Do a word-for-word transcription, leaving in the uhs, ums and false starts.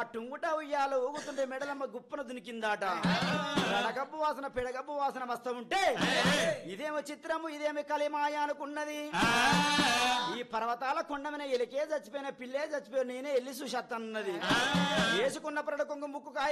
టుంగుట ఉయ్యాలు ఊగుతుంటే మెడలమ్మ గుప్పన దునికిందాట రడగబ్బు వాసన పెడగబ్బు వాసన వస్తూ ఉంటే ఇదేమో చిత్రము ఇదేమి కలిమాయ అనుకున్నది ఈ పర్వతాల కొండమైన ఎలికే చచ్చిపోయిన పిల్లే చచ్చిపోయిన నేనే ఎల్లి చూసేస్తానన్నది వేసుకున్న పరడ కొంగు ముక్కు కాయ